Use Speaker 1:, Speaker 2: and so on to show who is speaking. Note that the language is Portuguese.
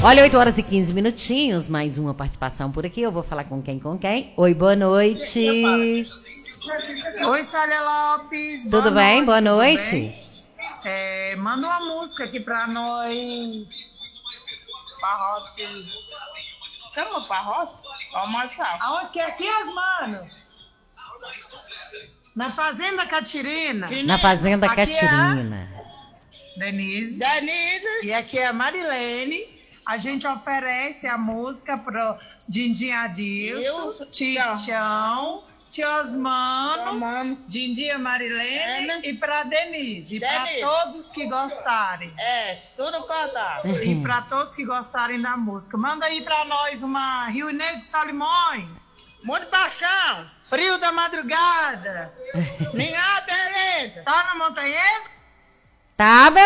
Speaker 1: Olha, 8 horas e 15 minutinhos, mais uma participação por aqui. Eu vou falar com quem? Oi, boa noite.
Speaker 2: Oi, Célia Lopes.
Speaker 1: Tudo bem? Boa noite.
Speaker 2: Manda uma música aqui pra nós. Parrote. Chama Parrote? Aonde que é aqui, mano? Na Fazenda Catirina.
Speaker 1: Na Fazenda
Speaker 2: Aqui
Speaker 1: Catirina.
Speaker 2: Denise. E aqui é a Marilene. A gente oferece a música pro Dindim Adilson, Tichão, Tiosmano, Dindim Marilene e pra Denise. E pra todos que gostarem.
Speaker 3: Tudo cantado.
Speaker 2: E pra todos que gostarem da música. Manda aí pra nós uma Rio Negro de Solimões.
Speaker 3: Muito paixão.
Speaker 2: Frio da madrugada.
Speaker 3: Minha beleza.
Speaker 2: Tá na montanha?
Speaker 1: Tá,